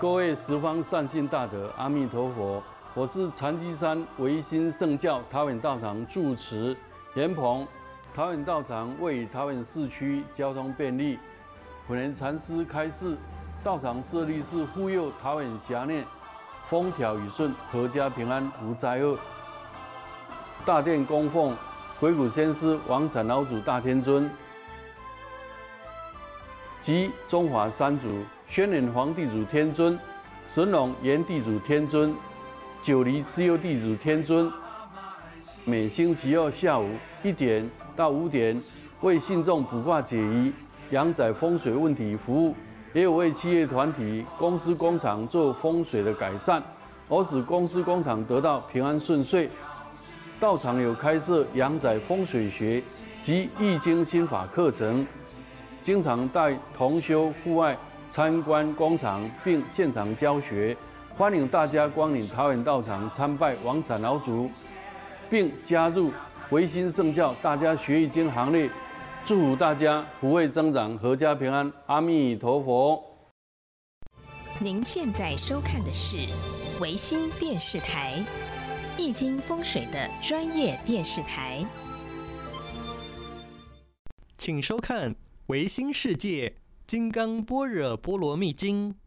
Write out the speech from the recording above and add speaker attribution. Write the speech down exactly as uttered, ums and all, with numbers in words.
Speaker 1: 各位十方善信大德，阿弥陀佛！我是禅机山唯心圣教桃园道场住持严鹏。桃园道场位于桃园市区，交通便利。本年禅师开示，道场设立是护佑桃园辖内风调雨顺、阖家平安、无灾厄。大殿供奉鬼谷先师王产老祖大天尊，及中华三祖轩辕皇地主天尊、神龙炎地主天尊、九黎蚩尤地主天尊。每星期二下午一点到五点，为信众卜卦解疑、阳宅风水问题服务，也有为企业团体、公司工厂做风水的改善，而使公司工厂得到平安顺遂。道场有开设阳宅风水学及易经心法课程，经常带同修户外参观工厂，并现场教学。欢迎大家光临桃园道场参拜王产老祖，并加入唯心圣教大家学易经行列。祝福大家福慧增长，阖家平安。阿弥陀佛。
Speaker 2: 您现在收看的是唯心电视台易经风水的专业电视台，
Speaker 3: 请收看唯心世界金刚般若波罗蜜经。